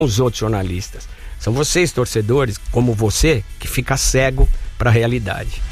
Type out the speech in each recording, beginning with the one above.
os outros jornalistas. São vocês, torcedores, como você, que fica cego para a realidade.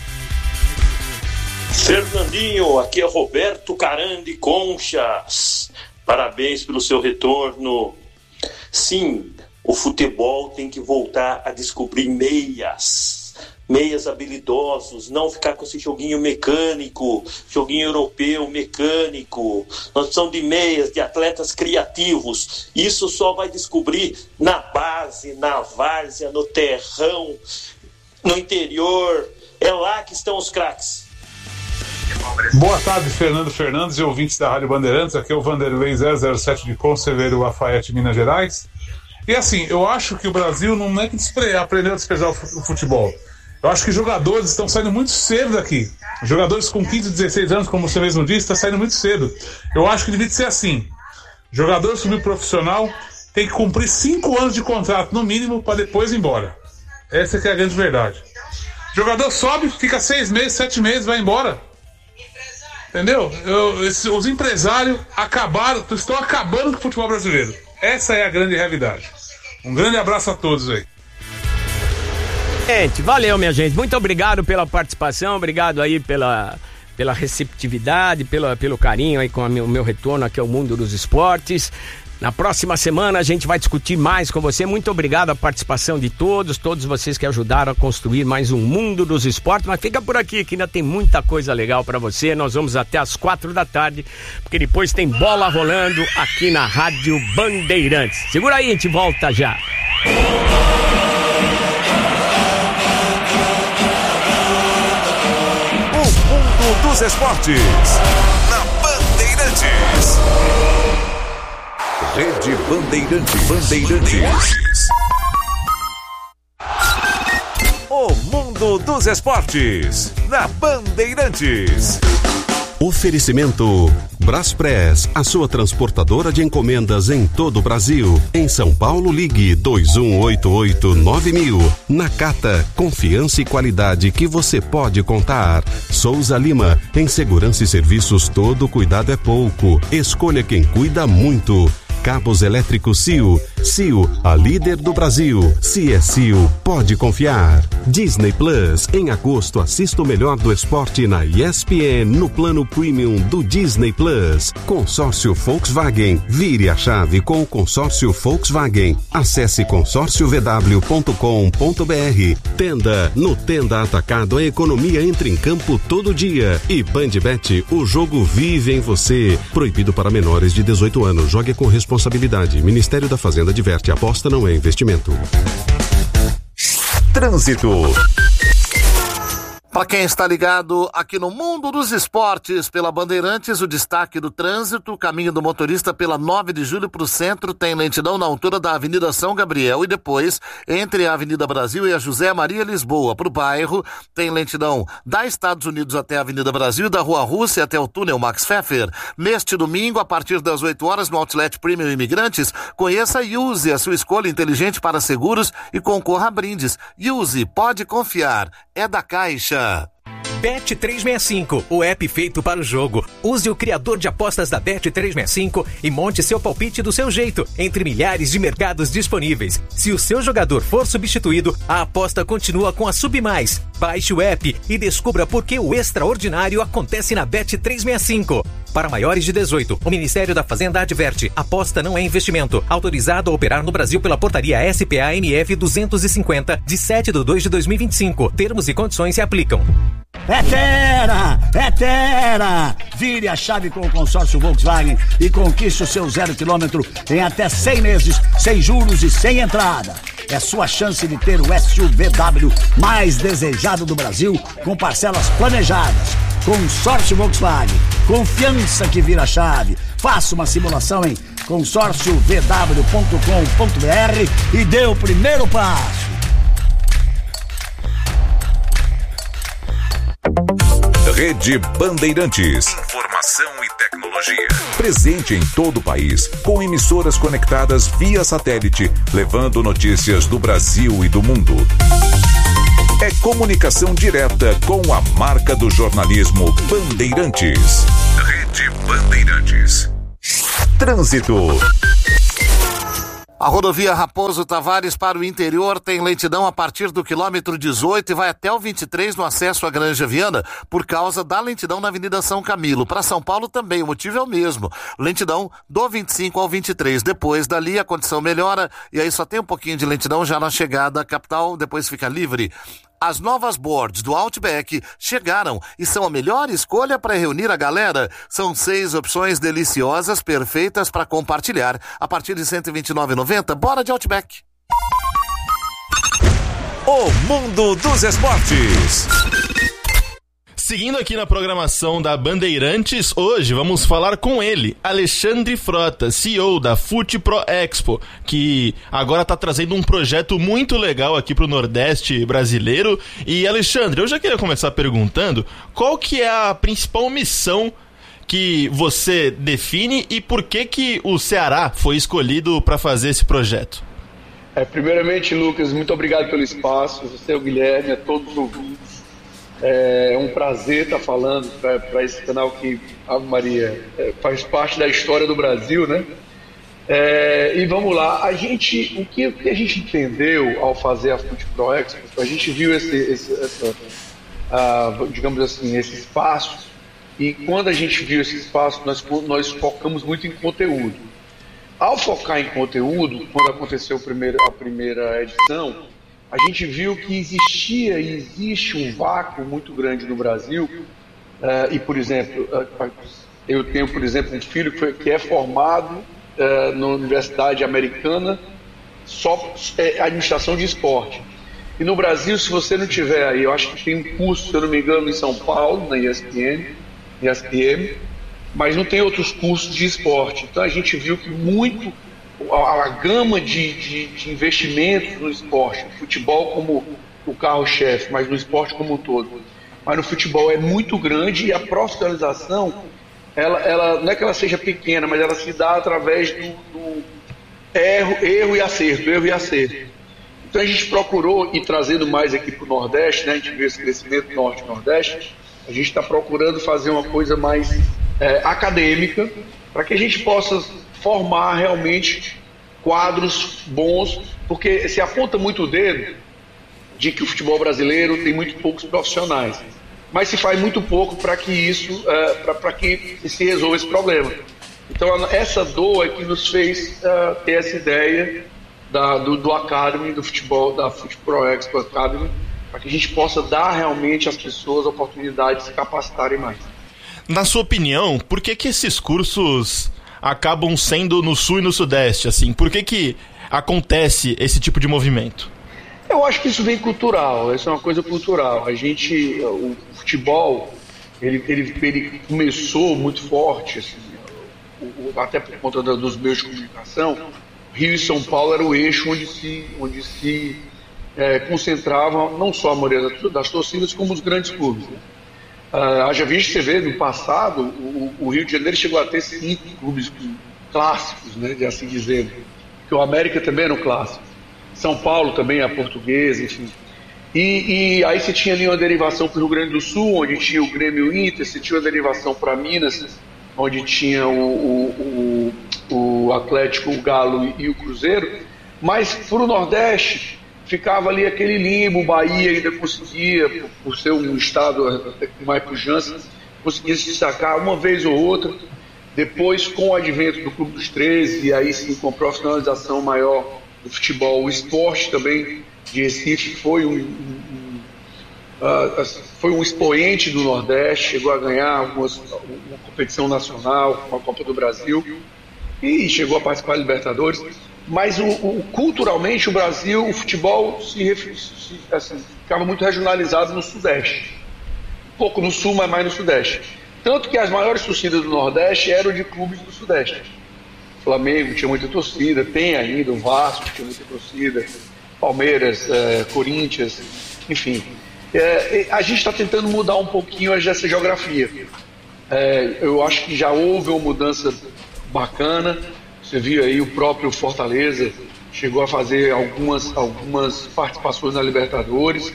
Fernandinho, aqui é Roberto Carandi Conchas. Parabéns pelo seu retorno. Sim, o futebol tem que voltar a descobrir meias habilidosos, não ficar com esse joguinho mecânico, joguinho europeu mecânico. Nós precisamos de meias, de atletas criativos. Isso só vai descobrir na base, na várzea, no terrão, no interior. É lá que estão os craques. Boa tarde, Fernando Fernandes e ouvintes da Rádio Bandeirantes. Aqui é o Vanderlei 007 de Conselheiro Lafayette, Minas Gerais. E assim, eu acho que o Brasil não é que aprendeu a despejar o futebol. Eu acho que jogadores estão saindo muito cedo daqui. Jogadores com 15, 16 anos, como você mesmo disse, estão saindo muito cedo. Eu acho que devia ser assim. Jogador subprofissional tem que cumprir 5 anos de contrato, no mínimo, para depois ir embora. Essa que é a grande verdade. Jogador sobe, fica 6 meses, 7 meses, vai embora. Entendeu? Os empresários estão acabando com o futebol brasileiro. Essa é a grande realidade. Um grande abraço a todos aí. Gente, valeu, minha gente. Muito obrigado pela participação, obrigado aí pela receptividade, pelo carinho aí com o meu retorno aqui ao mundo dos esportes. Na próxima semana a gente vai discutir mais com você. Muito obrigado a participação de todos vocês que ajudaram a construir mais um mundo dos esportes. Mas fica por aqui que ainda tem muita coisa legal pra você. Nós vamos até às 4 da tarde, porque depois tem bola rolando aqui na Rádio Bandeirantes. Segura aí, a gente volta já. O mundo dos esportes na Bandeirantes. Rede Bandeirantes. O mundo dos esportes na Bandeirantes. Oferecimento Braspress, a sua transportadora de encomendas em todo o Brasil. Em São Paulo, ligue 2188-9000. Nakata, confiança e qualidade que você pode contar. Souza Lima, em segurança e serviços todo cuidado é pouco. Escolha quem cuida muito. Cabos elétricos CIO. CIO, a líder do Brasil. Se é CIO, pode confiar. Disney Plus. Em agosto, assista o melhor do esporte na ESPN no plano premium do Disney Plus. Consórcio Volkswagen. Vire a chave com o consórcio Volkswagen. Acesse consórciovw.com.br. Tenda. No Tenda Atacado, a economia entra em campo todo dia. E Bandbet, o jogo vive em você. Proibido para menores de 18 anos. Jogue com responsabilidade. Ministério da Fazenda adverte: aposta não é investimento. Trânsito. Para quem está ligado aqui no mundo dos esportes pela Bandeirantes, o destaque do trânsito, caminho do motorista pela 9 de julho para o centro, tem lentidão na altura da Avenida São Gabriel e depois, entre a Avenida Brasil e a José Maria Lisboa, para o bairro, tem lentidão da Estados Unidos até a Avenida Brasil e da Rua Rússia até o túnel Max Pfeffer. Neste domingo, a partir das 8 horas, no Outlet Premium Imigrantes, conheça e use a sua escolha inteligente para seguros e concorra a brindes. Use, pode confiar, é da Caixa. Bet365, o app feito para o jogo. Use o criador de apostas da Bet365 e monte seu palpite do seu jeito, entre milhares de mercados disponíveis. Se o seu jogador for substituído, a aposta continua com a Submais. Baixe o app e descubra por que o extraordinário acontece na Bet365. Para maiores de 18, o Ministério da Fazenda adverte: aposta não é investimento. Autorizado a operar no Brasil pela portaria SPA-MF 250, de 7/2/2025. Termos e condições se aplicam. É Terra! Vire a chave com o consórcio Volkswagen e conquiste o seu 0 km em até 100 meses, sem juros e sem entrada. É sua chance de ter o SUVW mais desejado do Brasil, com parcelas planejadas. Consórcio Volkswagen, confiança que vira chave. Faça uma simulação em consórciovw.com.br e dê o primeiro passo. Rede Bandeirantes. Informação e tecnologia. Presente em todo o país, com emissoras conectadas via satélite, levando notícias do Brasil e do mundo. É comunicação direta com a marca do jornalismo Bandeirantes. Rede Bandeirantes. Trânsito. A rodovia Raposo Tavares para o interior tem lentidão a partir do quilômetro 18 e vai até o 23 no acesso à Granja Viana por causa da lentidão na Avenida São Camilo. Para São Paulo também, o motivo é o mesmo. Lentidão do 25 ao 23. Depois dali a condição melhora e aí só tem um pouquinho de lentidão já na chegada à capital, depois fica livre. As novas boards do Outback chegaram e são a melhor escolha para reunir a galera. São 6 opções deliciosas, perfeitas para compartilhar. A partir de R$ 129,90, bora de Outback. O mundo dos esportes. Seguindo aqui na programação da Bandeirantes, hoje vamos falar com ele, Alexandre Frota, CEO da Fute Pro Expo, que agora está trazendo um projeto muito legal aqui para o Nordeste brasileiro. E Alexandre, eu já queria começar perguntando qual que é a principal missão que você define e por que o Ceará foi escolhido para fazer esse projeto? Primeiramente, Lucas, muito obrigado pelo espaço, você, o Guilherme, a todos os ouvintes. É um prazer estar falando para esse canal que, Ave Maria, faz parte da história do Brasil, né? E vamos lá, o que a gente entendeu ao fazer a Fute Pro Expo, a gente viu digamos assim, esse espaço, e quando a gente viu esse espaço, nós focamos muito em conteúdo. Ao focar em conteúdo, quando aconteceu a primeira edição, a gente viu que existia e existe um vácuo muito grande no Brasil. E, por exemplo, eu tenho, por exemplo, um filho que é formado na Universidade Americana, só administração de esporte. E no Brasil, se você não tiver aí, eu acho que tem um curso, se eu não me engano, em São Paulo, na ESPM, mas não tem outros cursos de esporte. Então a gente viu que a gama de investimentos no esporte, o futebol como o carro-chefe, mas no esporte como um todo, mas no futebol é muito grande, e a profissionalização, ela não é que ela seja pequena, mas ela se dá através do erro e acerto. Então a gente procurou, e trazendo mais aqui para o Nordeste, né, a gente vê esse crescimento Norte e Nordeste, a gente está procurando fazer uma coisa mais acadêmica, para que a gente possa formar realmente quadros bons, porque se aponta muito o dedo de que o futebol brasileiro tem muito poucos profissionais, mas se faz muito pouco para que para que se resolva esse problema. Então essa dor é que nos fez ter essa ideia do Academy, do futebol, da Fute Pro Expo Academy, para que a gente possa dar realmente às pessoas a oportunidade de se capacitarem mais. Na sua opinião, por que esses cursos acabam sendo no Sul e no Sudeste, assim? Por que acontece esse tipo de movimento? Eu acho que isso vem cultural, isso é uma coisa cultural. O futebol, ele começou muito forte, assim, até por conta dos meios de comunicação. Rio e São Paulo era o eixo onde se concentravam não só a maioria das torcidas, como os grandes clubes, né? Haja visto, você vê, no passado, o Rio de Janeiro chegou a ter 5 clubes clássicos, né, de assim dizer, porque o América também era um clássico, São Paulo também, a Portuguesa, enfim. E aí você tinha ali uma derivação para o Rio Grande do Sul, onde tinha o Grêmio Inter, você tinha uma derivação para Minas, onde tinha o Atlético, o Galo e o Cruzeiro, mas para o Nordeste ficava ali aquele limbo. O Bahia ainda conseguia, por ser um estado com mais pujança, conseguia se destacar uma vez ou outra. Depois, com o advento do Clube dos 13, e aí sim com a profissionalização maior do futebol, o esporte também de Recife foi um expoente do Nordeste, chegou a ganhar uma competição nacional, uma Copa do Brasil, e chegou a participar da Libertadores. Mas culturalmente o Brasil, o futebol ficava muito regionalizado no Sudeste, um pouco no Sul, mas mais no Sudeste, tanto que as maiores torcidas do Nordeste eram de clubes do Sudeste. O Flamengo tinha muita torcida, tem ainda, o Vasco tinha muita torcida, Palmeiras, Corinthians, enfim. A gente está tentando mudar um pouquinho essa geografia. Eu acho que já houve uma mudança bacana. Você viu aí, o próprio Fortaleza chegou a fazer algumas participações na Libertadores.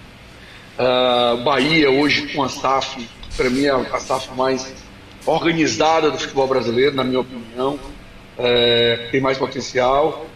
Bahia hoje com a SAF, para mim é a SAF mais organizada do futebol brasileiro, na minha opinião, tem mais potencial.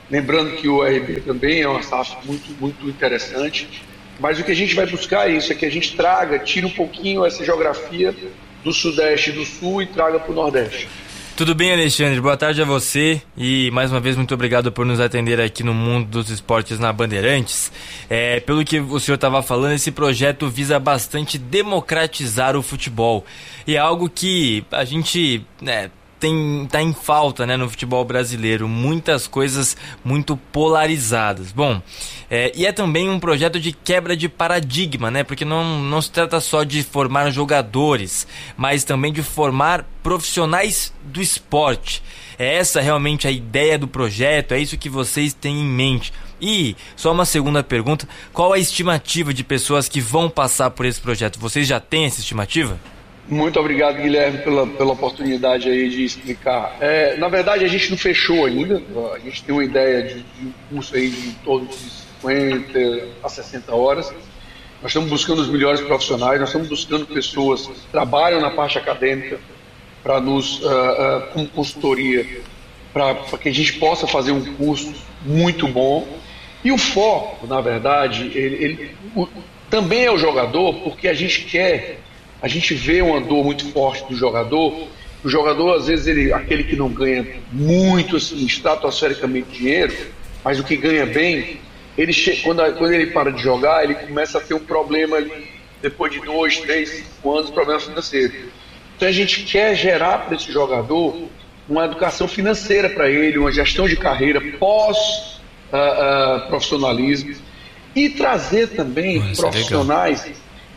Lembrando que o RB também é uma SAF muito, muito interessante. Mas o que a gente vai buscar é isso, é que a gente tire um pouquinho essa geografia do Sudeste e do Sul e traga para o Nordeste. Tudo bem, Alexandre? Boa tarde a você e mais uma vez muito obrigado por nos atender aqui no Mundo dos Esportes na Bandeirantes. Pelo que o senhor estava falando, esse projeto visa bastante democratizar o futebol e é algo que a gente tá em falta, né, no futebol brasileiro, muitas coisas muito polarizadas. Bom, e é também um projeto de quebra de paradigma, né, porque não se trata só de formar jogadores, mas também de formar profissionais do esporte. É essa realmente a ideia do projeto, é isso que vocês têm em mente. E, só uma segunda pergunta, qual a estimativa de pessoas que vão passar por esse projeto? Vocês já têm essa estimativa? Muito obrigado, Guilherme, pela oportunidade aí de explicar. Na verdade, a gente não fechou ainda. A gente tem uma ideia de um curso aí de em torno de 50 a 60 horas. Nós estamos buscando os melhores profissionais, nós estamos buscando pessoas que trabalham na parte acadêmica para nos, com consultoria, para que a gente possa fazer um curso muito bom. E o foco, na verdade, ele também é o jogador, porque a gente vê uma dor muito forte do jogador. O jogador, às vezes, aquele que não ganha muito, assim, estratosfericamente dinheiro, mas o que ganha bem, quando ele para de jogar, ele começa a ter um problema ali, depois de 2, 3, 5 anos, problema financeiro. Então a gente quer gerar para esse jogador uma educação financeira para ele, uma gestão de carreira pós-profissionalismo e trazer também profissionais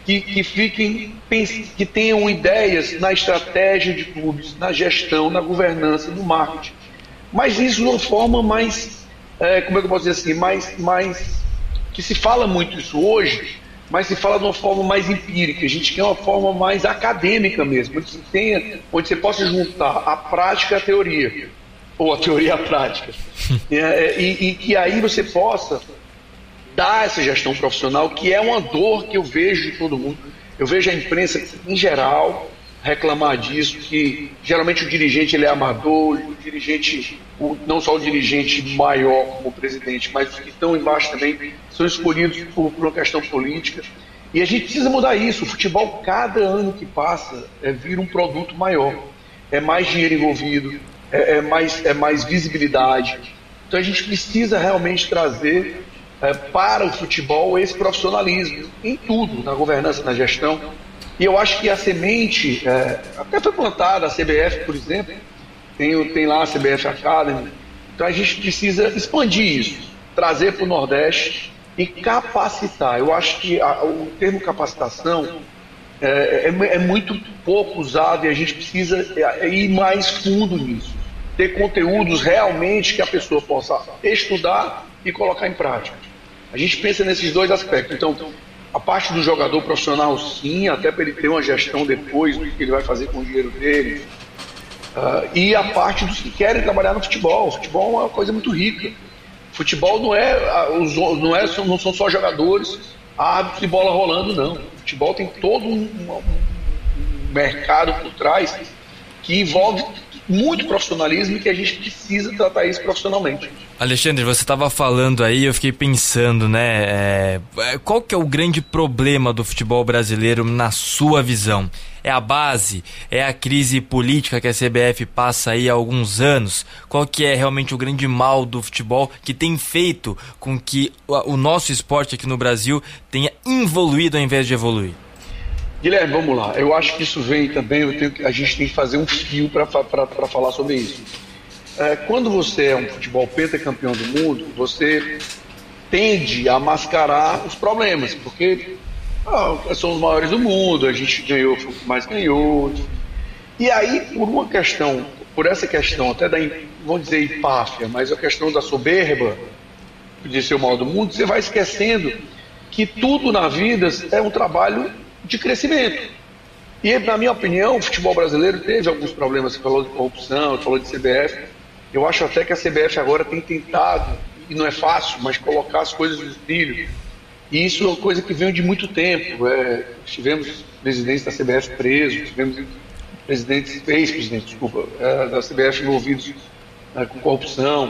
que tenham ideias na estratégia de clubes, na gestão, na governança, no marketing. Mas isso de uma forma mais, como é que eu posso dizer assim, mais que se fala muito isso hoje, mas se fala de uma forma mais empírica. A gente quer uma forma mais acadêmica mesmo, onde você possa juntar a prática à teoria, ou a teoria à prática. E que aí você possa dar essa gestão profissional, que é uma dor que eu vejo de todo mundo. Eu vejo a imprensa em geral reclamar disso, que geralmente o dirigente ele é amador, o dirigente, não só o dirigente maior como o presidente, mas os que estão embaixo também são escolhidos por uma questão política. E a gente precisa mudar isso. O futebol, cada ano que passa, vira um produto maior. É mais dinheiro envolvido, é mais visibilidade. Então a gente precisa realmente trazer para o futebol esse profissionalismo em tudo, na governança, na gestão. E eu acho que a semente até foi plantada, a CBF, por exemplo, tem lá a CBF Academy. Então a gente precisa expandir isso, trazer para o Nordeste e capacitar. Eu acho que o termo capacitação é muito pouco usado e a gente precisa ir mais fundo nisso. Ter conteúdos realmente que a pessoa possa estudar e colocar em prática. A gente pensa nesses dois aspectos. Então, a parte do jogador profissional, sim, até para ele ter uma gestão depois do que ele vai fazer com o dinheiro dele. E a parte dos que querem trabalhar no futebol. O futebol é uma coisa muito rica. O futebol não são só jogadores, árbitros e bola rolando, não. O futebol tem todo um mercado por trás que envolve muito profissionalismo e que a gente precisa tratar isso profissionalmente. Alexandre, você estava falando aí, eu fiquei pensando, né? Qual que é o grande problema do futebol brasileiro na sua visão? É a base? É a crise política que a CBF passa aí há alguns anos? Qual que é realmente o grande mal do futebol que tem feito com que o nosso esporte aqui no Brasil tenha involuído ao invés de evoluir? Guilherme, vamos lá. Eu acho que isso vem também, a gente tem que fazer um fio para falar sobre isso. Quando você é um futebol pentacampeão do mundo, você tende a mascarar os problemas, porque são os maiores do mundo, a gente ganhou, foi o que mais ganhou. E aí, por essa questão, até vamos dizer empáfia, mas a questão da soberba, de ser o maior do mundo, você vai esquecendo que tudo na vida é um trabalho de crescimento. E, na minha opinião, o futebol brasileiro teve alguns problemas. Você falou de corrupção, você falou de CBF. Eu acho até que a CBF agora tem tentado, e não é fácil, mas colocar as coisas no trilho. E isso é uma coisa que vem de muito tempo. Tivemos presidentes da CBF presos, tivemos ex-presidentes da CBF envolvidos com corrupção.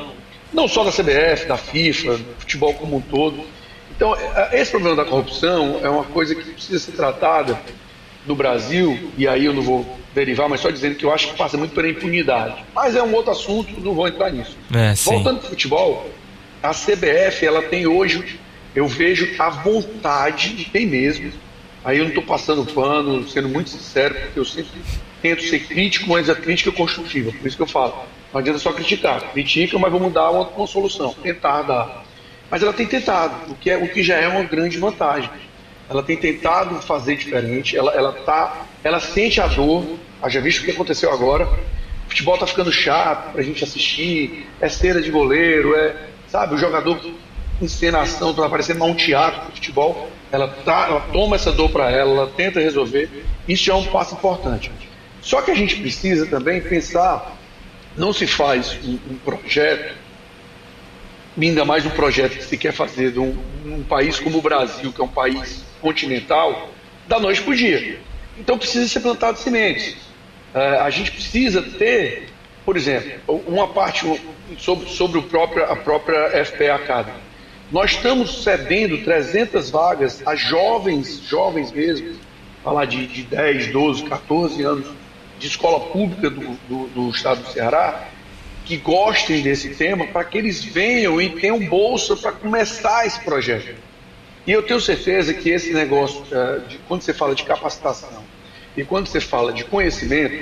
não só da CBF, da FIFA, do futebol como um todo. Então, esse problema da corrupção é uma coisa que precisa ser tratada no Brasil, e aí eu não vou derivar, mas só dizendo que eu acho que passa muito pela impunidade. Mas é um outro assunto, não vou entrar nisso. Voltando para o futebol, a CBF, ela tem hoje, eu vejo a vontade, e tem mesmo, aí eu não estou passando pano, sendo muito sincero, porque eu sempre tento ser crítico, mas a crítica é construtiva, por isso que eu falo. Não adianta só criticar. Critica, mas vamos dar uma solução, tentar dar. Mas ela tem tentado, o que já é uma grande vantagem. Ela tem tentado fazer diferente, ela sente a dor, já visto o que aconteceu agora. O futebol está ficando chato pra gente assistir, é cera de goleiro, sabe, o jogador encenação, está parecendo um teatro do futebol. Ela toma essa dor para ela tenta resolver. Isso já é um passo importante. Só que a gente precisa também pensar, não se faz um projeto, ainda mais um projeto que se quer fazer de um país como o Brasil, que é um país continental, da noite para o dia. Então precisa ser plantado sementes. A gente precisa ter, por exemplo, uma parte sobre a própria FPA Academy. Nós estamos cedendo 300 vagas a jovens mesmo, falar de 10, 12, 14 anos, de escola pública do estado do Ceará, que gostem desse tema, para que eles venham e tenham bolsa para começar esse projeto. E eu tenho certeza que esse negócio, quando você fala de capacitação e quando você fala de conhecimento,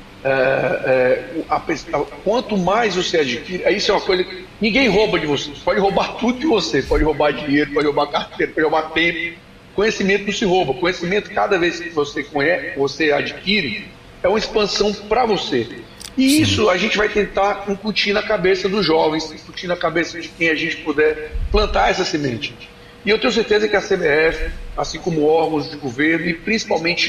quanto mais você adquire, isso é uma coisa que ninguém rouba de você, pode roubar tudo de você, pode roubar dinheiro, pode roubar carteira, pode roubar tempo. Conhecimento não se rouba, conhecimento, cada vez que você adquire, é uma expansão para você. E isso a gente vai tentar incutir na cabeça dos jovens, incutir na cabeça de quem a gente puder plantar essa semente. E eu tenho certeza que a CBF, assim como órgãos de governo, e principalmente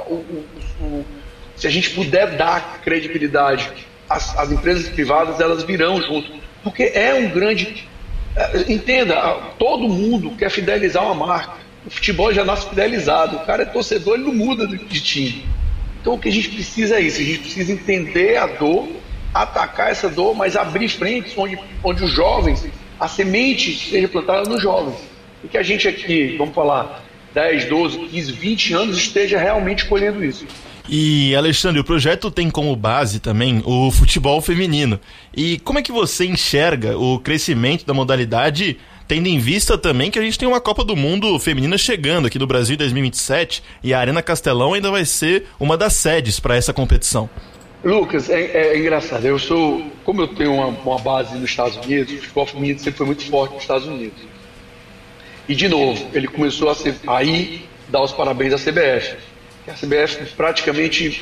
se a gente puder dar credibilidade às empresas privadas, elas virão junto. Porque é um grande... Entenda, todo mundo quer fidelizar uma marca. O futebol já nasce fidelizado. O cara é torcedor, ele não muda de time. Então o que a gente precisa é isso. A gente precisa entender a dor, atacar essa dor, mas abrir frentes onde os jovens, a semente seja plantada nos jovens. E que a gente aqui, vamos falar, 10, 12, 15, 20 anos esteja realmente colhendo isso. E, Alexandre, o projeto tem como base também o futebol feminino. E como é que você enxerga o crescimento da modalidade, tendo em vista também que a gente tem uma Copa do Mundo feminina chegando aqui no Brasil em 2027 e a Arena Castelão ainda vai ser uma das sedes para essa competição? Lucas, é engraçado. Como eu tenho uma base nos Estados Unidos, o futebol feminino sempre foi muito forte nos Estados Unidos. E, de novo, ele começou a dar os parabéns à CBF. A CBF praticamente,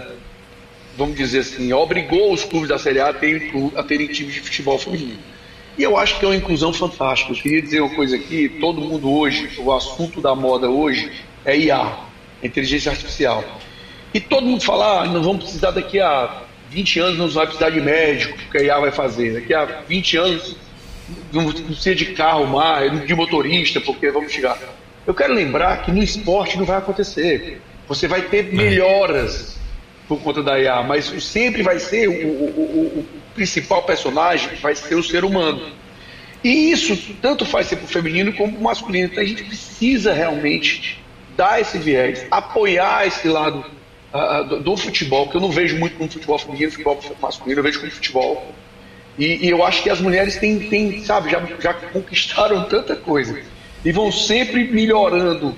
vamos dizer assim, obrigou os clubes da Série A a terem times de futebol feminino. E eu acho que é uma inclusão fantástica. Eu queria dizer uma coisa aqui, todo mundo hoje, o assunto da moda hoje é IA, inteligência artificial. E todo mundo fala, não vamos precisar daqui a 20 anos, não vai precisar de médico, porque a IA vai fazer. Daqui a 20 anos não precisa de carro mais, de motorista, porque vamos chegar. Eu quero lembrar que no esporte não vai acontecer. Você vai ter melhoras por conta da IA, mas sempre vai ser o principal personagem, vai ser o ser humano. E isso tanto faz ser para o feminino como para o masculino. Então a gente precisa realmente dar esse viés, apoiar esse lado do futebol, que eu não vejo muito como futebol feminino, futebol masculino, eu vejo como futebol. E eu acho que as mulheres têm sabe, já conquistaram tanta coisa e vão sempre melhorando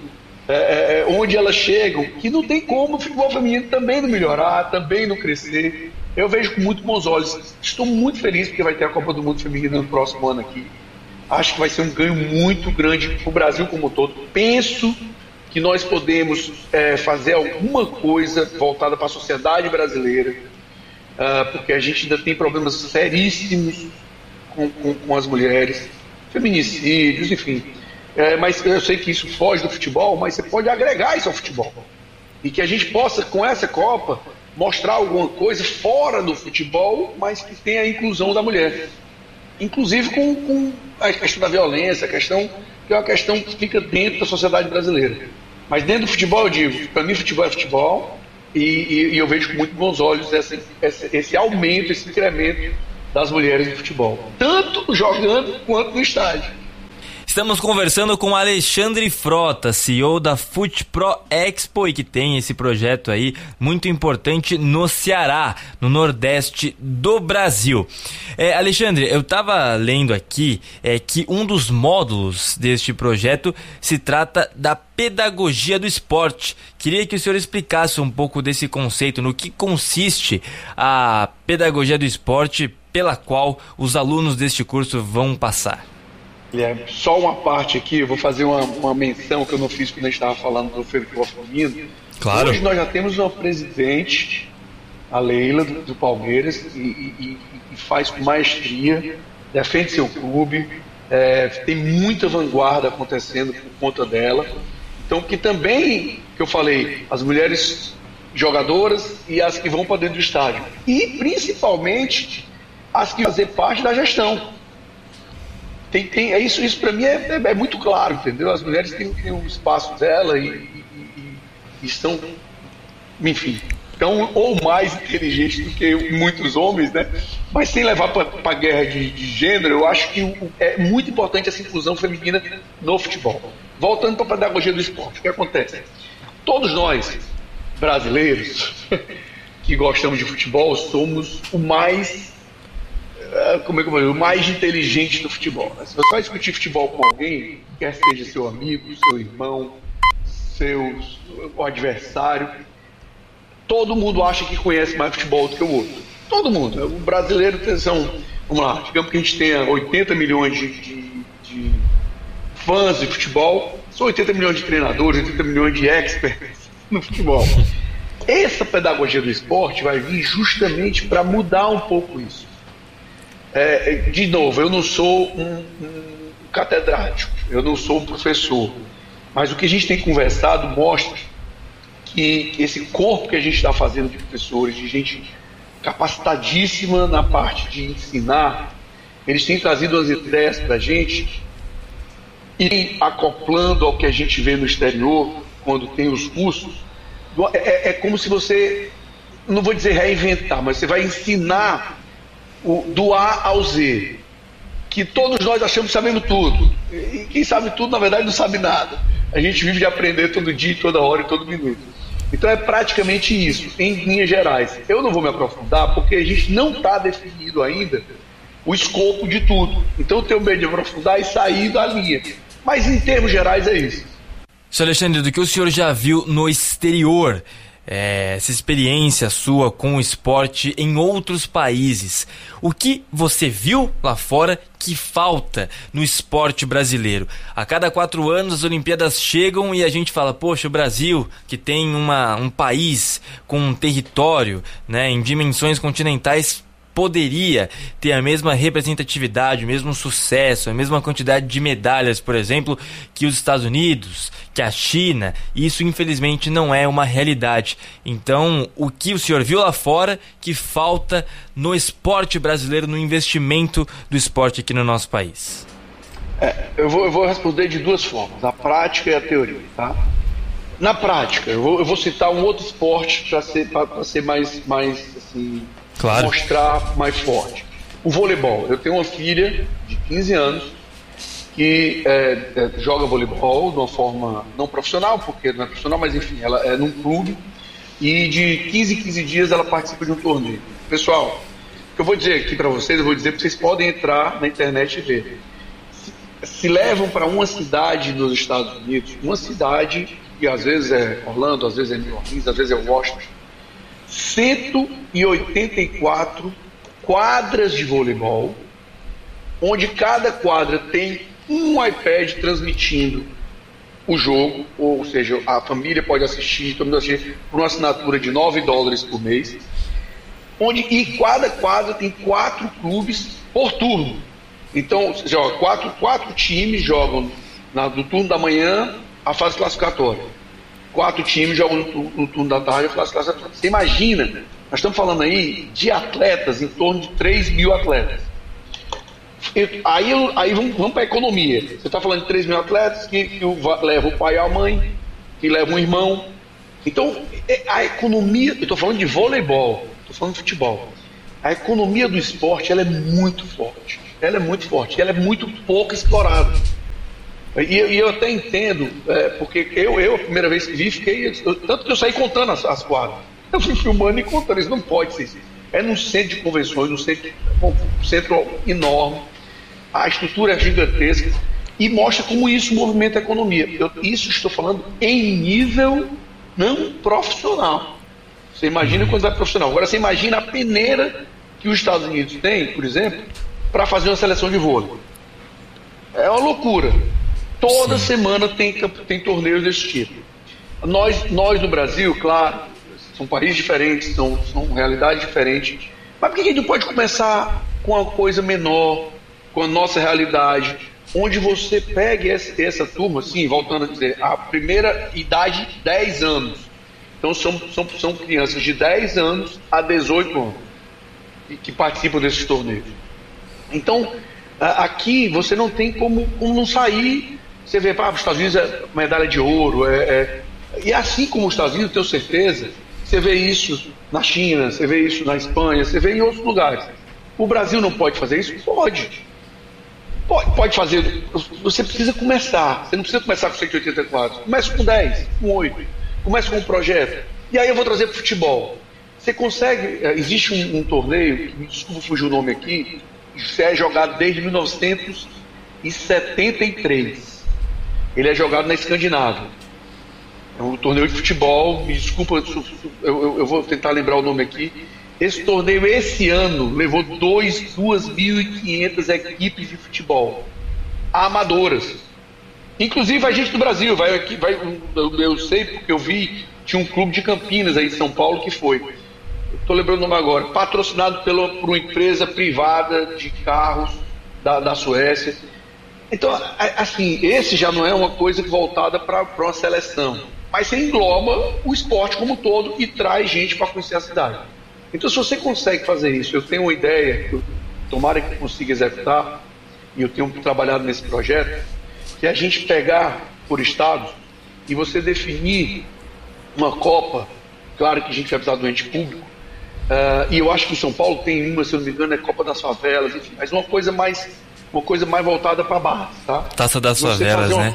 onde elas chegam, que não tem como o futebol feminino também não melhorar, também não crescer. Eu vejo com muito bons olhos. Estou muito feliz porque vai ter a Copa do Mundo Feminina no próximo ano aqui. Acho que vai ser um ganho muito grande para o Brasil como um todo. Penso que nós podemos fazer alguma coisa voltada para a sociedade brasileira, porque a gente ainda tem problemas seríssimos com as mulheres, feminicídios, enfim. Mas eu sei que isso foge do futebol, mas você pode agregar isso ao futebol. E que a gente possa, com essa Copa, mostrar alguma coisa fora do futebol, mas que tenha a inclusão da mulher. Inclusive com a questão da violência, que é uma questão que fica dentro da sociedade brasileira. Mas dentro do futebol, eu digo, para mim futebol é futebol, e eu vejo com muito bons olhos esse aumento, esse incremento das mulheres no futebol, tanto jogando quanto no estádio. Estamos conversando com Alexandre Frota, CEO da FUTPRO Expo, e que tem esse projeto aí muito importante no Ceará, no Nordeste do Brasil. Alexandre, eu estava lendo aqui que um dos módulos deste projeto se trata da pedagogia do esporte. Queria que o senhor explicasse um pouco desse conceito, no que consiste a pedagogia do esporte pela qual os alunos deste curso vão passar. Só uma parte aqui, eu vou fazer uma menção que eu não fiz quando a gente estava falando do futebol feminino. Claro. Hoje nós já temos uma presidente, a Leila, do Palmeiras, e faz com maestria, defende seu clube, tem muita vanguarda acontecendo por conta dela. Então, que também, que eu falei, as mulheres jogadoras e as que vão para dentro do estádio. E, principalmente, as que fazem parte da gestão. Isso para mim é muito claro, entendeu? As mulheres têm um espaço dela e estão, enfim, tão ou mais inteligentes do que muitos homens, né? Mas sem levar para a guerra de gênero, eu acho que é muito importante essa inclusão feminina no futebol. Voltando para a pedagogia do esporte, o que acontece? Todos nós, brasileiros, que gostamos de futebol, somos o mais inteligente do futebol. Se você vai discutir futebol com alguém, quer seja seu amigo, seu irmão, o adversário, todo mundo acha que conhece mais futebol do que o outro. Todo mundo. O brasileiro vamos lá, digamos que a gente tenha 80 milhões de fãs de futebol, são 80 milhões de treinadores, 80 milhões de experts no futebol. Essa pedagogia do esporte vai vir justamente para mudar um pouco isso. De novo, eu não sou um catedrático, eu não sou um professor, mas o que a gente tem conversado mostra que esse corpo que a gente está fazendo de professores, de gente capacitadíssima na parte de ensinar, eles têm trazido as ideias para a gente e acoplando ao que a gente vê no exterior, quando tem os cursos, é como se você, não vou dizer reinventar, mas você vai ensinar do A ao Z, que todos nós achamos sabendo tudo, e quem sabe tudo na verdade não sabe nada. A gente vive de aprender todo dia, toda hora e todo minuto. Então é praticamente isso, em linhas gerais. Eu não vou me aprofundar porque a gente não está definido ainda o escopo de tudo, então eu tenho medo de aprofundar e sair da linha, mas em termos gerais é isso. Sr. Alexandre, do que o senhor já viu no exterior, essa experiência sua com o esporte em outros países, o que você viu lá fora que falta no esporte brasileiro? A cada 4 anos as Olimpíadas chegam e a gente fala, poxa, o Brasil, que tem um país com um território, né, em dimensões continentais, poderia ter a mesma representatividade, o mesmo sucesso, a mesma quantidade de medalhas, por exemplo, que os Estados Unidos, que a China. Isso infelizmente não é uma realidade. Então, o que o senhor viu lá fora que falta no esporte brasileiro, no investimento do esporte aqui no nosso país? Eu vou responder de duas formas, a prática e a teoria, tá? Na prática, eu vou citar um outro esporte para ser mais assim, claro, mostrar mais forte. O voleibol. Eu tenho uma filha de 15 anos que joga voleibol de uma forma não profissional, porque não é profissional, mas enfim, ela é num clube e de 15 em 15 dias ela participa de um torneio. Pessoal, o que eu vou dizer aqui para vocês, eu vou dizer porque vocês podem entrar na internet e ver. Se levam para uma cidade nos Estados Unidos, uma cidade que às vezes é Orlando, às vezes é New Orleans, às vezes é Washington, 184 quadras de voleibol, onde cada quadra tem um iPad transmitindo o jogo, ou seja, a família pode assistir, todo mundo assistir por uma assinatura de $9 por mês, e cada quadra tem 4 clubes por turno. Então, joga quatro times jogam no turno da manhã a fase classificatória. 4 times jogam no turno da tarde a fase classificatória. Você imagina, nós estamos falando aí de atletas, em torno de 3 mil atletas. Aí vamos para a economia. Você está falando de 3 mil atletas que leva o pai e a mãe, que leva um irmão. Então, a economia, eu estou falando de voleibol, estou falando de futebol. a economia do esporte ela é muito forte. Ela é muito forte, ela é muito pouco explorada. E eu até entendo, porque eu a primeira vez que vi, tanto que eu saí contando as quadras. Eu fui filmando e contando, isso não pode ser. É num centro de convenções, um centro enorme, a estrutura é gigantesca e mostra como isso movimenta a economia. Isso estou falando em nível não profissional. Você imagina quando é profissional. Agora você imagina a peneira que os Estados Unidos têm, por exemplo, para fazer uma seleção de vôlei. É uma loucura. Toda semana tem torneios desse tipo. Nós no Brasil, claro, são países diferentes, são realidades diferentes. Mas por que a gente não pode começar com uma coisa menor, com a nossa realidade, onde você pegue essa turma, assim, voltando a dizer, a primeira idade, 10 anos. Então são crianças de 10 anos a 18 anos que participam desses torneios. Então, aqui você não tem como não sair. Você vê, os Estados Unidos é medalha de ouro, e assim como os Estados Unidos, tenho certeza, você vê isso na China, você vê isso na Espanha, você vê em outros lugares. O Brasil não pode fazer isso? Pode fazer. Você precisa começar. Você não precisa começar com 184. Comece com 10, com 8. Comece com um projeto. E aí eu vou trazer para o futebol. Você consegue. Existe um torneio, me desculpa fugir o nome aqui, que é jogado desde 1973. Ele é jogado na Escandinávia. É um torneio de futebol. Me desculpa, eu vou tentar lembrar o nome aqui. Esse torneio, esse ano, levou 2.500 equipes de futebol amadoras. Inclusive a gente do Brasil, eu sei porque eu vi, tinha um clube de Campinas aí em São Paulo que foi. Estou lembrando o nome agora. Patrocinado por uma empresa privada de carros da Suécia. Então, assim, esse já não é uma coisa voltada para uma seleção. Mas você engloba o esporte como um todo e traz gente para conhecer a cidade. Então, se você consegue fazer isso, eu tenho uma ideia, tomara que eu consiga executar, e eu tenho trabalhado nesse projeto, que é a gente pegar por estados e você definir uma Copa. Claro que a gente vai precisar do ente público, e eu acho que em São Paulo tem uma, se eu não me engano, é Copa das Favelas, enfim, mas uma coisa mais voltada para a base, tá? Taça das Favelas, né?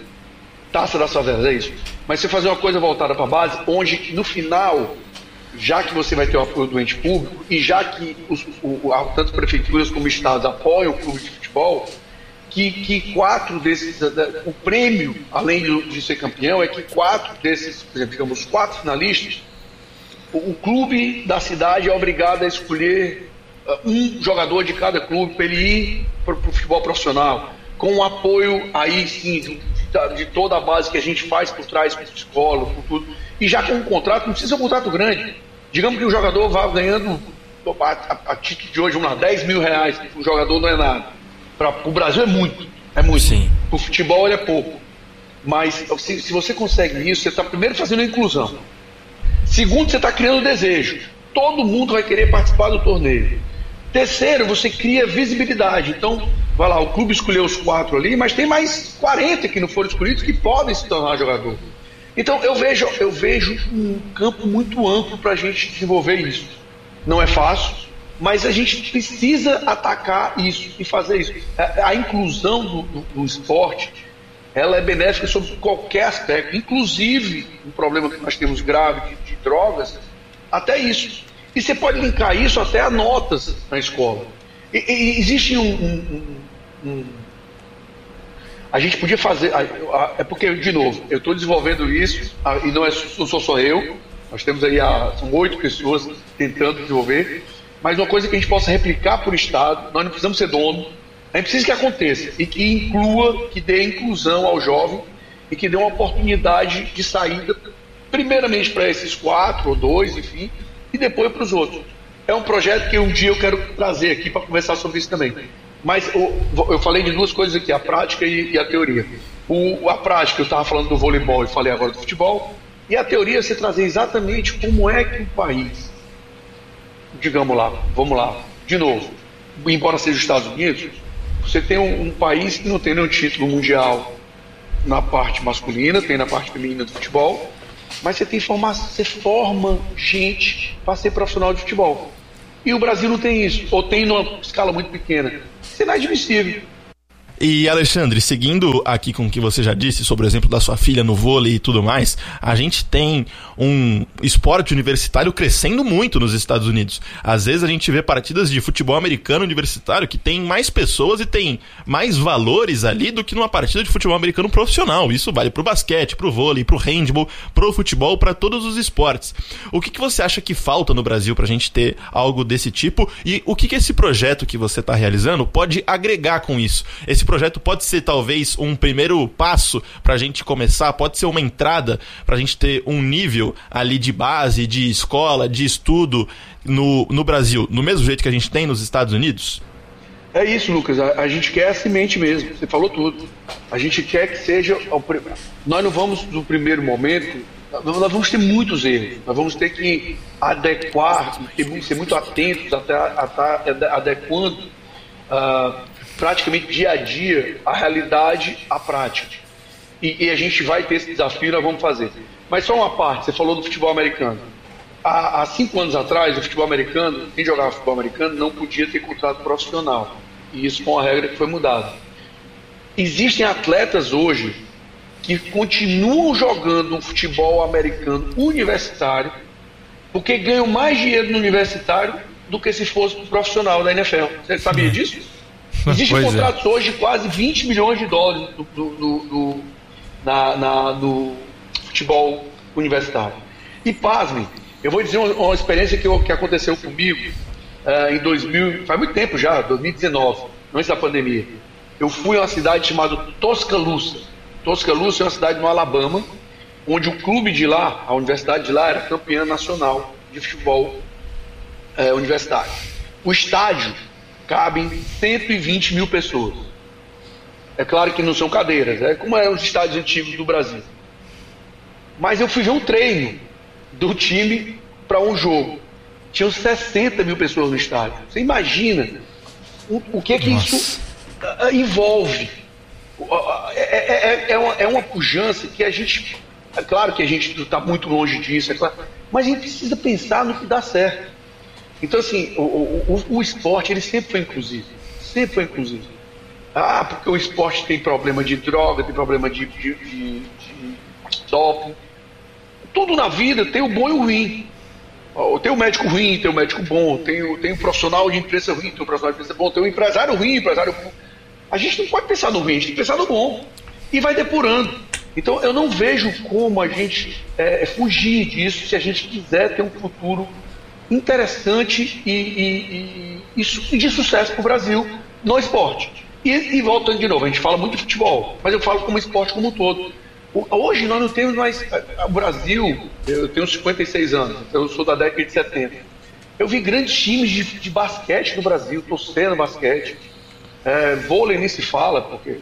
Taça das Favelas, é isso. Mas você fazer uma coisa voltada para a base, onde no final, já que você vai ter o apoio do ente público e já que tanto prefeituras como estados apoiam o clube de futebol, que 4 desses, o prêmio, além de ser campeão, é que 4 desses, por exemplo, digamos, os 4 finalistas, o clube da cidade é obrigado a escolher um jogador de cada clube para ele ir para o futebol profissional, com o apoio aí sim de toda a base que a gente faz por trás, com escola, com tudo, e já com um contrato, não precisa ser um contrato grande. Digamos que o jogador vá ganhando, a título de hoje, vamos lá, 10 mil reais, o jogador não é nada. Para o Brasil é muito. Sim. Para o futebol ele é pouco. Mas se você consegue isso, você está primeiro fazendo a inclusão. Segundo, você está criando desejo. Todo mundo vai querer participar do torneio. Terceiro, você cria visibilidade. Então, vai lá, o clube escolheu os 4 ali, mas tem mais 40 que não foram escolhidos que podem se tornar jogador. Então, eu vejo um campo muito amplo para a gente desenvolver isso. Não é fácil, mas a gente precisa atacar isso e fazer isso. A inclusão do esporte, ela é benéfica sobre qualquer aspecto, inclusive um problema que nós temos grave de drogas, até isso. E você pode linkar isso até a notas na escola. E existe a gente podia fazer... É porque, de novo, eu estou desenvolvendo isso, e não sou só eu, nós temos aí, são 8 pessoas tentando desenvolver, mas uma coisa que a gente possa replicar por estado, nós não precisamos ser dono, a gente precisa que aconteça, e que inclua, que dê inclusão ao jovem, e que dê uma oportunidade de saída, primeiramente para esses 4 ou 2, enfim, e depois para os outros. É um projeto que um dia eu quero trazer aqui para conversar sobre isso também. Mas eu falei de 2 coisas aqui, a prática e a teoria. A prática, eu estava falando do voleibol e falei agora do futebol, e a teoria você trazer exatamente como é que o país, digamos lá, vamos lá, de novo, embora seja os Estados Unidos, você tem um país que não tem nenhum título mundial na parte masculina, tem na parte feminina do futebol, mas você forma gente para ser profissional de futebol. E o Brasil não tem isso, ou tem numa escala muito pequena. Isso é inadmissível. E Alexandre, seguindo aqui com o que você já disse sobre o exemplo da sua filha no vôlei e tudo mais, a gente tem um esporte universitário crescendo muito nos Estados Unidos. Às vezes a gente vê partidas de futebol americano universitário que tem mais pessoas e tem mais valores ali do que numa partida de futebol americano profissional. Isso vale pro basquete, pro vôlei, pro handball, pro futebol, para todos os esportes. O que você acha que falta no Brasil pra gente ter algo desse tipo? E o que esse projeto que você está realizando pode agregar com isso? Esse projeto pode ser talvez um primeiro passo para a gente começar, pode ser uma entrada para a gente ter um nível ali de base, de escola, de estudo no Brasil, no mesmo jeito que a gente tem nos Estados Unidos? É isso, Lucas, a gente quer a semente mesmo, você falou tudo. A gente quer que seja... Nós não vamos, no primeiro momento, nós vamos ter muitos erros, nós vamos ter que adequar, ser muito atentos a estar adequando praticamente dia a dia a realidade à prática. E a gente vai ter esse desafio, nós vamos fazer. Mas só uma parte, você falou do futebol americano. Há 5 anos atrás, o futebol americano, quem jogava futebol americano não podia ter contrato profissional. E isso foi uma regra que foi mudada. Existem atletas hoje que continuam jogando um futebol americano universitário porque ganham mais dinheiro no universitário do que se fosse pro profissional da NFL. Você sabia disso? Existem contratos hoje de quase 20 milhões de dólares no futebol universitário. E pasmem, eu vou dizer uma experiência que aconteceu comigo em 2000, faz muito tempo já, 2019, antes da pandemia. Eu fui a uma cidade chamada Tuscaloosa. Tuscaloosa é uma cidade no Alabama, onde o clube de lá, a universidade de lá, era campeã nacional de futebol universitário. O estádio cabem 120 mil pessoas. É claro que não são cadeiras, é como eram os estádios antigos do Brasil. Mas eu fui ver um treino do time para um jogo. Tinham 60 mil pessoas no estádio. Você imagina o que isso envolve? É uma pujança que a gente... É claro que a gente está muito longe disso, é claro, mas a gente precisa pensar no que dá certo. Então, assim, o esporte, ele sempre foi inclusivo. Sempre foi inclusivo. Porque o esporte tem problema de droga, tem problema de doping. Tudo na vida tem o bom e o ruim. Tem o médico ruim, tem o médico bom, tem o profissional de imprensa ruim, tem o profissional de imprensa bom, tem o empresário ruim, empresário bom. A gente não pode pensar no ruim, a gente tem que pensar no bom. E vai depurando. Então, eu não vejo como a gente fugir disso se a gente quiser ter um futuro interessante e de sucesso para o Brasil no esporte. E voltando de novo, a gente fala muito de futebol, mas eu falo como esporte como um todo. Hoje nós não temos mais... O Brasil, eu tenho 56 anos, eu sou da década de 70. Eu vi grandes times de basquete no Brasil, torcendo basquete. Vôlei nem se fala, porque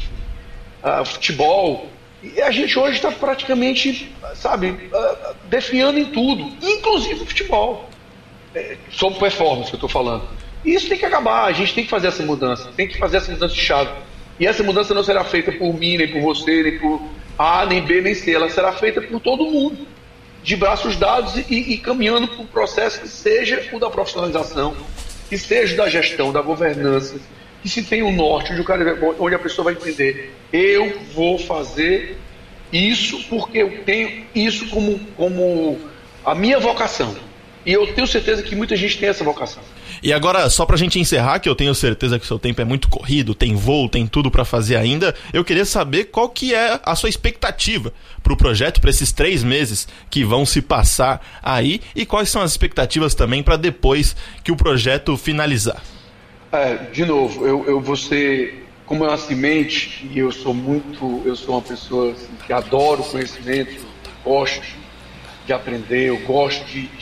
futebol... E a gente hoje está praticamente, definhando em tudo, inclusive o futebol. Sobre performance que eu estou falando. E isso tem que acabar, a gente tem que fazer essa mudança, tem que fazer essa mudança de chave. E essa mudança não será feita por mim, nem por você, nem por A, nem B, nem C. Ela será feita por todo mundo, de braços dados e caminhando para um processo que seja o da profissionalização, que seja o da gestão, da governança, que se tem um norte, onde a pessoa vai entender: eu vou fazer isso porque eu tenho isso como a minha vocação. E eu tenho certeza que muita gente tem essa vocação. E agora, só pra gente encerrar, que eu tenho certeza que o seu tempo é muito corrido, tem voo, tem tudo pra fazer ainda, eu queria saber qual que é a sua expectativa pro projeto, pra esses 3 meses que vão se passar aí, e quais são as expectativas também pra depois que o projeto finalizar. De novo, eu vou ser, como é uma semente, e eu sou uma pessoa assim, que adoro conhecimento, gosto de aprender, eu gosto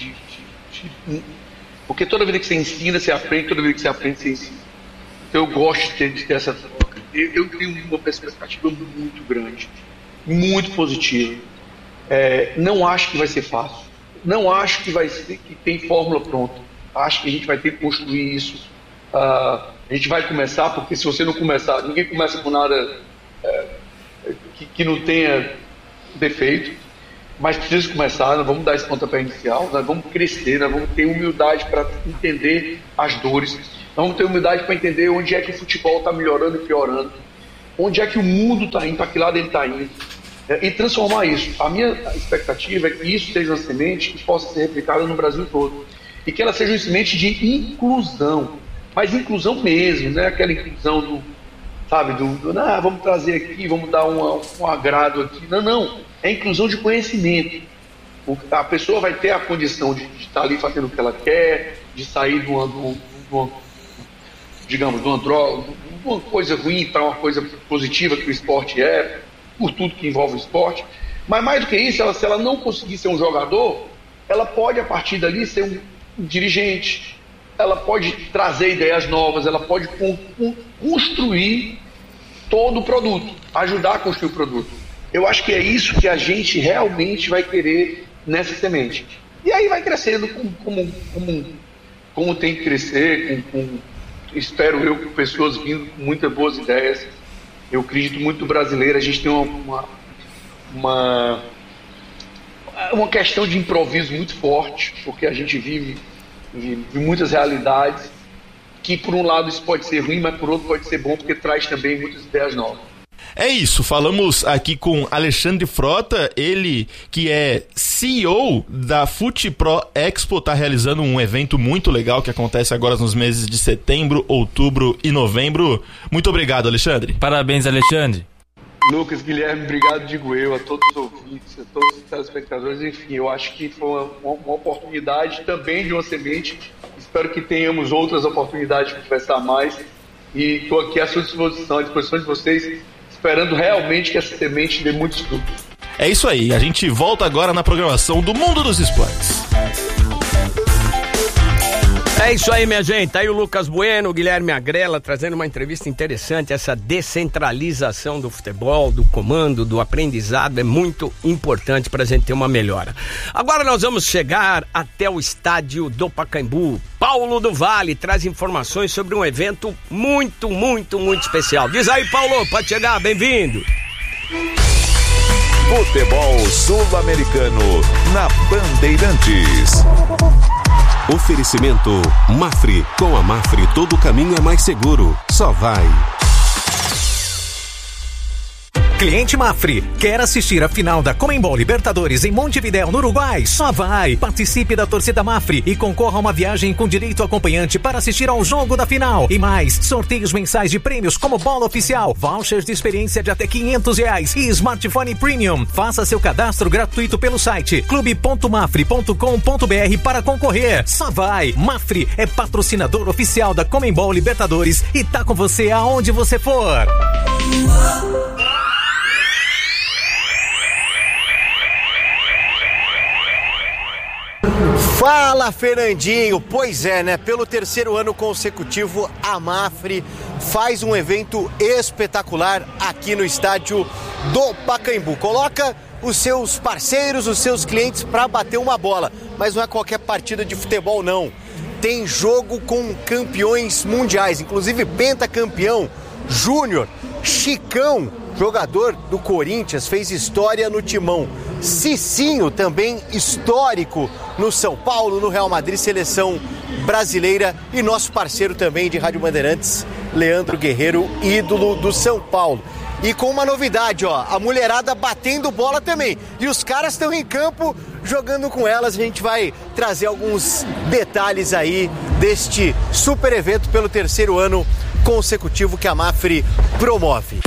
porque toda vida que você ensina, você aprende, toda vida que você aprende, você ensina. Então eu gosto de ter essa troca. Eu tenho uma perspectiva muito grande, muito positiva. Não acho que vai ser fácil. Não acho que vai ser que tem fórmula pronta. Acho que a gente vai ter que construir isso. A gente vai começar, porque se você não começar, ninguém começa com nada que não tenha defeito. mas precisa começar, nós vamos dar esse pontapé inicial, nós vamos crescer, nós vamos ter humildade para entender as dores, nós vamos ter humildade para entender onde é que o futebol está melhorando e piorando, onde é que o mundo está indo, para que lado ele está indo, e transformar isso. A minha expectativa é que isso seja uma semente que possa ser replicada no Brasil todo, e que ela seja uma semente de inclusão, mas inclusão mesmo, não é aquela inclusão vamos trazer aqui, vamos dar um agrado aqui, não, é inclusão de conhecimento. A pessoa vai ter a condição de estar ali fazendo o que ela quer, de sair de uma droga, uma coisa ruim para uma coisa positiva que o esporte é, por tudo que envolve o esporte. Mas mais do que isso, se ela não conseguir ser um jogador, ela pode a partir dali ser um dirigente, ela pode trazer ideias novas, ela pode construir todo o produto, ajudar a construir o produto. Eu acho que é isso que a gente realmente vai querer nessa semente. E aí vai crescendo como tem que crescer, espero eu, com pessoas vindo com muitas boas ideias. Eu acredito muito no brasileiro, a gente tem uma questão de improviso muito forte, porque a gente vive muitas realidades, que por um lado isso pode ser ruim, mas por outro pode ser bom, porque traz também muitas ideias novas. É isso, falamos aqui com Alexandre Frota, ele que é CEO da FutePro Expo, está realizando um evento muito legal que acontece agora nos meses de setembro, outubro e novembro. Muito obrigado, Alexandre. Parabéns, Alexandre. Lucas, Guilherme, obrigado, digo eu, a todos os ouvintes, a todos os telespectadores, enfim, eu acho que foi uma oportunidade também de uma semente, espero que tenhamos outras oportunidades de conversar mais, e estou aqui à sua disposição, à disposição de vocês, esperando realmente que essa semente dê muitos frutos. É isso aí, a gente volta agora na programação do Mundo dos Esportes. É isso aí, minha gente. Tá aí o Lucas Bueno, o Guilherme Agrela, trazendo uma entrevista interessante. Essa descentralização do futebol, do comando, do aprendizado é muito importante pra gente ter uma melhora. Agora nós vamos chegar até o estádio do Pacaembu. Paulo do Vale traz informações sobre um evento muito, muito, muito especial. Diz aí, Paulo, pode chegar, bem-vindo. Futebol Sul-Americano na Bandeirantes. Oferecimento Mafre. Com a Mafre todo caminho é mais seguro. Só vai. Cliente Mafre, quer assistir a final da Conmebol Libertadores em Montevidéu, no Uruguai? Só vai! Participe da torcida Mafre e concorra a uma viagem com direito acompanhante para assistir ao jogo da final. E mais, sorteios mensais de prêmios como bola oficial, vouchers de experiência de até R$500 e smartphone premium. Faça seu cadastro gratuito pelo site clube.mafre.com.br para concorrer. Só vai! Mafre é patrocinador oficial da Conmebol Libertadores e tá com você aonde você for. Fala, Fernandinho! Pois é, né? Pelo terceiro ano consecutivo, a Mafre faz um evento espetacular aqui no estádio do Pacaembu. Coloca os seus parceiros, os seus clientes para bater uma bola. Mas não é qualquer partida de futebol, não. Tem jogo com campeões mundiais, inclusive pentacampeão Júnior, Chicão, jogador do Corinthians, fez história no Timão. Cicinho, também histórico no São Paulo, no Real Madrid, seleção brasileira. E nosso parceiro também de Rádio Bandeirantes, Leandro Guerreiro, ídolo do São Paulo. E com uma novidade, ó, a mulherada batendo bola também. E os caras estão em campo jogando com elas. A gente vai trazer alguns detalhes aí deste super evento pelo terceiro ano consecutivo que a Mafre promove.